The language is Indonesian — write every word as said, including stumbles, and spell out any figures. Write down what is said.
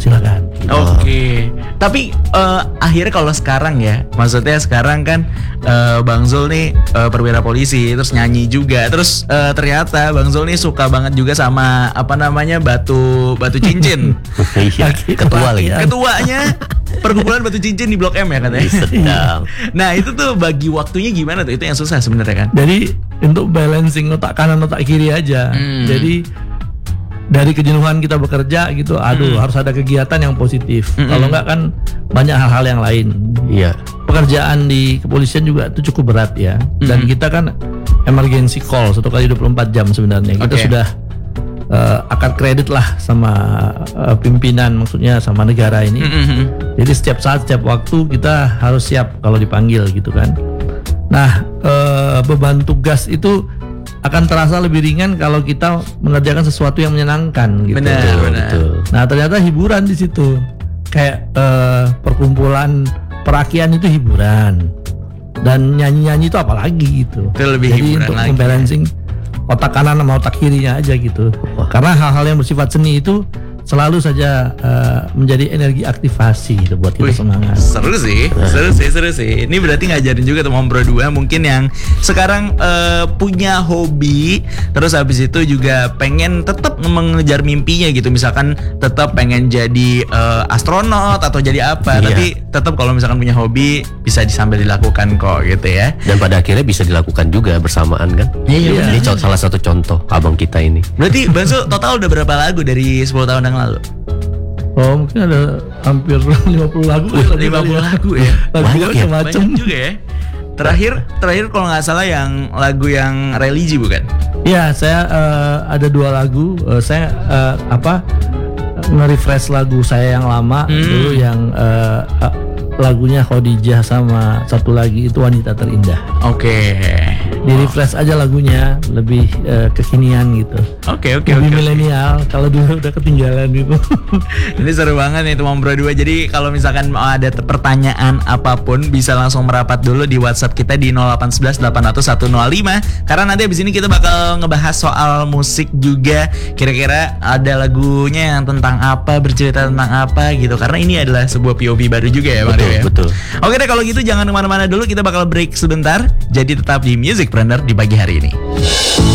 silakan. Oke, okay. Tapi uh, akhirnya kalau sekarang ya, maksudnya sekarang kan uh, Bang Zul nih uh, perwira polisi, terus nyanyi juga, terus uh, ternyata Bang Zul nih suka banget juga sama apa namanya batu batu cincin. Iya, ketua lagi. Ketuanya perkumpulan batu cincin di Blok M ya katanya. Sedang. Nah itu tuh bagi waktunya gimana tuh? Itu yang susah sebenarnya kan. Jadi untuk balancing otak kanan otak kiri aja. Hmm. Jadi dari kejenuhan kita bekerja gitu, aduh hmm. harus ada kegiatan yang positif. Hmm. Kalau enggak kan banyak hal-hal yang lain. Iya. Pekerjaan di kepolisian juga itu cukup berat ya. Hmm. Dan kita kan emergency call satu kali dua puluh empat jam sebenarnya. Kita okay. sudah uh, akad kredit lah sama uh, pimpinan, maksudnya sama negara ini. Hmm. Jadi setiap saat, setiap waktu kita harus siap kalau dipanggil gitu kan. Nah, uh, beban tugas itu akan terasa lebih ringan kalau kita mengerjakan sesuatu yang menyenangkan gitu. Benar, benar. Nah, ternyata hiburan di situ. Kayak uh, perkumpulan perakian itu hiburan. Dan nyanyi-nyanyi itu apalagi gitu. Itu lebih Jadi hiburan untuk lagi. membalancing otak kanan sama otak kirinya aja gitu. Wah. Karena hal-hal yang bersifat seni itu selalu saja uh, menjadi energi aktivasi gitu buat kita. Wih, semangat. Seru sih, seru sih, seru sih. Ini berarti ngajarin juga teman Bro dua mungkin yang sekarang uh, punya hobi, terus habis itu juga pengen tetap mengejar mimpinya gitu. Misalkan tetap pengen jadi uh, astronot atau jadi apa, iya. Tapi tetap kalau misalkan punya hobi bisa sambil dilakukan kok gitu ya. Dan pada akhirnya bisa dilakukan juga bersamaan kan. Iya. Ini contoh, salah satu contoh abang kita ini. Berarti Bang Zul total udah berapa lagu dari sepuluh tahun yang lalu? Oh, mungkin ada hampir lima puluh lagu. Uh, lima puluh lagu ya. Lagu macam-macam juga ya. Terakhir, terakhir kalau nggak salah yang lagu yang religi bukan? Iya, saya uh, ada dua lagu. Uh, saya uh, apa nge-refresh lagu saya yang lama hmm. dulu yang uh, uh, lagunya Khadijah sama satu lagi itu Wanita Terindah. Oke. Okay. Di refresh aja lagunya lebih uh, kekinian gitu. Oke okay, oke okay, lebih okay, milenial. Okay. Kalau dulu udah ketinggalan gitu. Ini seru banget nih teman Bro dua. Jadi kalau misalkan mau ada pertanyaan apapun bisa langsung merapat dulu di WhatsApp kita di nol delapan satu satu delapan nol nol satu nol lima. Karena nanti abis ini kita bakal ngebahas soal musik juga. Kira-kira ada lagunya yang tentang apa, bercerita tentang apa gitu. Karena ini adalah sebuah P O V baru juga ya Bang Rio ya. Betul. Oke deh kalau gitu jangan kemana-mana dulu, kita bakal break sebentar. Jadi tetap di Musicpreneur di pagi hari ini.